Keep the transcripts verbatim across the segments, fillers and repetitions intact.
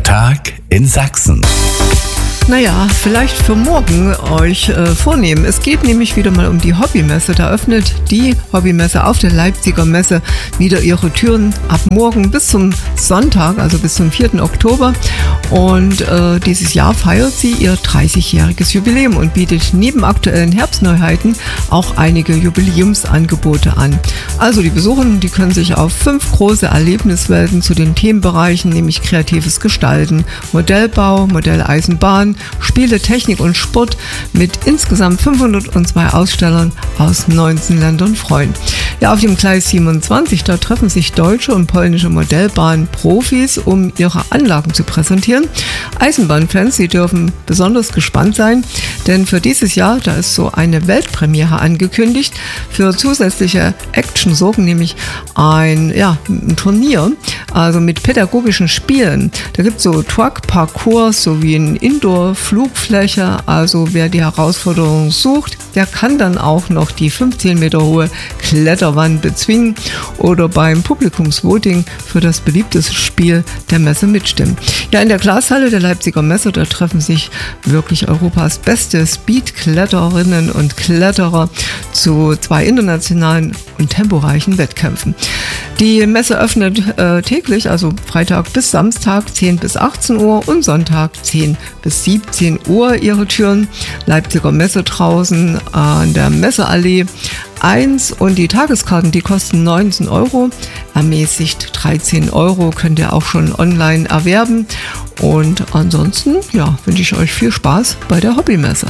Tag in Sachsen. Naja, vielleicht für morgen euch äh, vornehmen. Es geht nämlich wieder mal um die Hobbymesse. Da öffnet die Hobbymesse auf der Leipziger Messe wieder ihre Türen ab morgen bis zum Sonntag, also bis zum vierten Oktober. Und äh, dieses Jahr feiert sie ihr dreißigjähriges Jubiläum und bietet neben aktuellen Herbstneuheiten auch einige Jubiläumsangebote an. Also die Besuchenden, die können sich auf fünf große Erlebniswelten zu den Themenbereichen, nämlich kreatives Gestalten, Modellbau, Modelleisenbahn, Spiele, Technik und Sport mit insgesamt fünfhundertzwei Ausstellern aus neunzehn Ländern freuen. Ja, auf dem Gleis siebenundzwanzig, da treffen sich deutsche und polnische Modellbahnprofis, um ihre Anlagen zu präsentieren. Eisenbahnfans, die dürfen besonders gespannt sein, denn für dieses Jahr, da ist so eine Weltpremiere angekündigt. Für zusätzliche Action sorgen nämlich ein, ja, ein Turnier, also mit pädagogischen Spielen. Da gibt es so Truck-Parcours sowie ein Indoor-Flugfläche. Also wer die Herausforderung sucht, der kann dann auch noch die fünfzehn Meter hohe Kletterwand bezwingen oder beim Publikumsvoting für das beliebteste Spiel der Messe mitstimmen. Ja, in der Glashalle der Leipziger Messe, da treffen sich wirklich Europas beste Speed-Kletterinnen und Kletterer zu zwei internationalen und temporeichen Wettkämpfen. Die Messe öffnet äh, täglich, also Freitag bis Samstag zehn bis achtzehn Uhr und Sonntag zehn bis siebzehn Uhr ihre Türen. Leipziger Messe draußen an der Messeallee eins und die Tageskarten, die kosten neunzehn Euro, ermäßigt dreizehn Euro, könnt ihr auch schon online erwerben. Und ansonsten, ja, wünsche ich euch viel Spaß bei der Hobbymesse.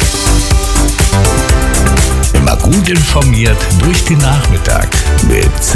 Immer gut informiert durch den Nachmittag mit